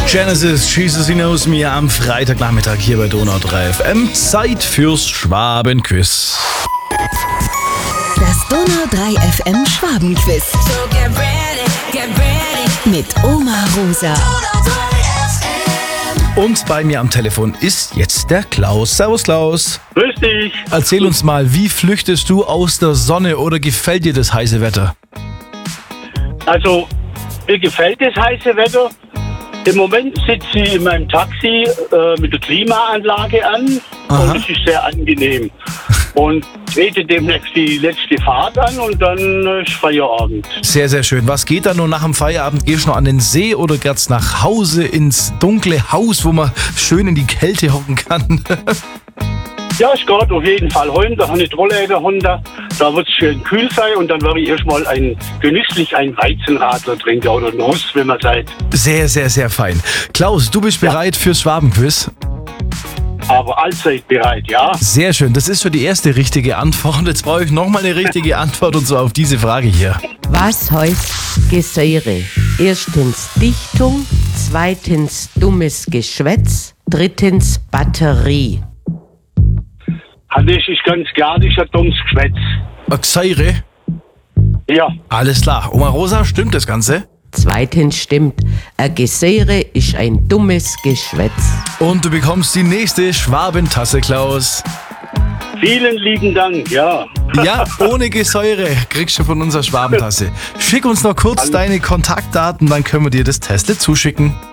Genesis, Jesus He Knows Me am Freitagnachmittag hier bei Donau 3 FM. Zeit fürs Schwabenquiz. Das Donau 3 FM Schwabenquiz. Mit Oma Rosa. Und bei mir am Telefon ist jetzt der Klaus. Servus Klaus. Grüß dich. Erzähl uns mal, wie flüchtest du aus der Sonne oder gefällt dir das heiße Wetter? Also, mir gefällt das heiße Wetter. Im Moment sitze ich in meinem Taxi mit der Klimaanlage an. Aha. Und es ist sehr angenehm. Und trete demnächst die letzte Fahrt an und dann ist Feierabend. Sehr, sehr schön. Was geht da nun nach dem Feierabend? Gehst du noch an den See oder geht's nach Hause ins dunkle Haus, wo man schön in die Kälte hocken kann? Ja, ich gehe auf jeden Fall heim. Da habe ich Rollläder runter. Da wird es schön kühl sein und dann werde ich erstmal genüsslich einen Weizenradler trinken oder einen Russ, wenn man sagt. Sehr, sehr, sehr fein. Klaus, du bist bereit fürs Schwabenquiz? Aber allzeit bereit, ja? Sehr schön. Das ist schon die erste richtige Antwort. Jetzt brauche ich nochmal eine richtige Antwort und zwar auf diese Frage hier. Was heißt Gesäure? Erstens Dichtung, zweitens dummes Geschwätz, drittens Batterie. Das ist ganz klar, das ist ein dummes Geschwätz. Gesäure? Ja. Alles klar. Oma Rosa, stimmt das Ganze? Zweitens stimmt, ein Gesäure ist ein dummes Geschwätz. Und du bekommst die nächste Schwabentasse, Klaus. Vielen lieben Dank, ja. Ja, ohne Gesäure kriegst du von unserer Schwabentasse. Schick uns noch kurz deine Kontaktdaten, dann können wir dir das Testle zuschicken.